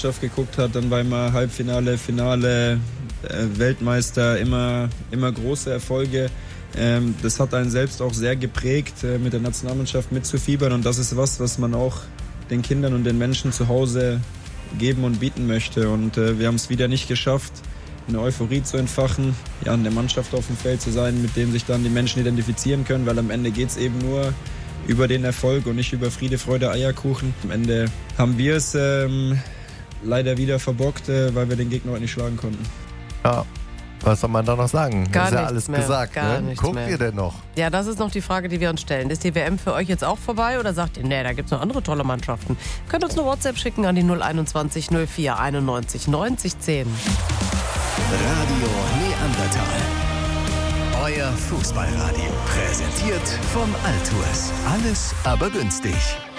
Nationalmannschaft geguckt hat, dann war immer Halbfinale, Finale, Weltmeister, immer große Erfolge. Das hat einen selbst auch sehr geprägt, mit der Nationalmannschaft mitzufiebern, und das ist was man auch den Kindern und den Menschen zu Hause geben und bieten möchte. Und wir haben es wieder nicht geschafft, eine Euphorie zu entfachen, ja, eine Mannschaft auf dem Feld zu sein, mit dem sich dann die Menschen identifizieren können, weil am Ende geht es eben nur über den Erfolg und nicht über Friede, Freude, Eierkuchen. Am Ende haben wir es leider wieder verbockt, weil wir den Gegner heute nicht schlagen konnten. Ja, was soll man da noch sagen? Gar das ist ja nichts alles mehr, gesagt. gar Ne? nichts Guckt mehr. ihr denn noch? Ja, das ist noch die Frage, die wir uns stellen. Ist die WM für euch jetzt auch vorbei oder sagt ihr, nee, da gibt es noch andere tolle Mannschaften? Könnt uns eine WhatsApp schicken an die 021 04 91 90 10. Radio Neandertal. Euer Fußballradio. Präsentiert vom Altours. Alles aber günstig.